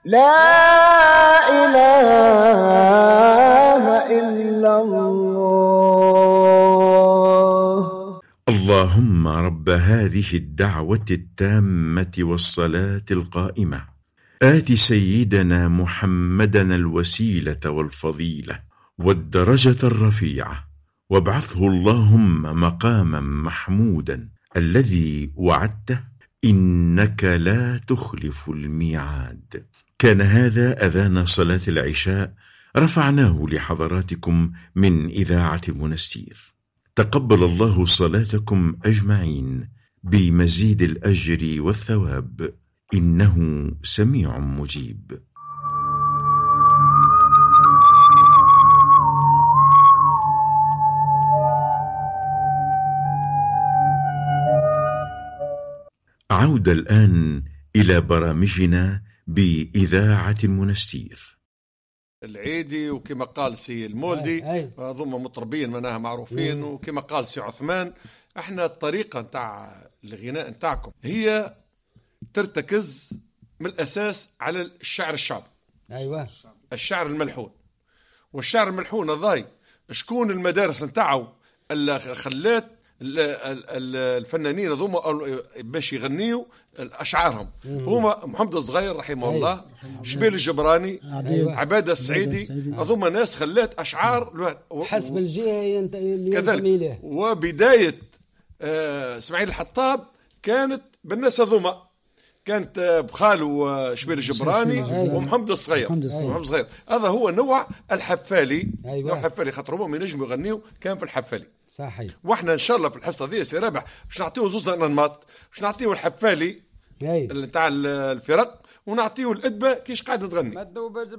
لا إله إلا الله. اللهم رب هذه الدعوة التامة والصلاة القائمة آت سيدنا محمدًا الوسيلة والفضيلة والدرجة الرفيعة وابعثه اللهم مقامًا محمودًا الذي وعدته إنك لا تخلف الميعاد. كان هذا أذان صلاة العشاء رفعناه لحضراتكم من إذاعة منستير. تقبل الله صلاتكم أجمعين بمزيد الأجر والثواب، إنه سميع مجيب. عودة الآن إلى برامجنا بإذاعة منستير. العيدي وكما قال سي المولدي ضم مطربين مناها معروفين، وكما قال سي عثمان احنا الطريقة نتاع الغناء نتاعكم هي ترتكز من الأساس على الشعر الشعبي. أيوة، الشعر الملحون. والشعر الملحون هذاي شكون المدارس نتاعو اللي خلات الفنانين هذوما باش يغنيوا اشعارهم هما محمد الصغير رحمه الله، شبيل الجبراني، عباده السعيدي، هذوما ناس خلات اشعار حسب الجهه اللي كذلك. وبدايه اسماعيل الحطاب كانت بالناس هذوما، كانت بخالو شبيل الجبراني ومحمد الصغير. هذا هو نوع الحفالي. نوع الحفالي خاطر هما ينجموا يغنيوا كان في الحفالي. صحيح. واحنا ان شاء الله في الحصه دي سي رابح باش نعطيو زوز انماط، باش نعطيو الحفالي اللي نتاع الفرق ونعطيو الادبه كيش قاعده تغني.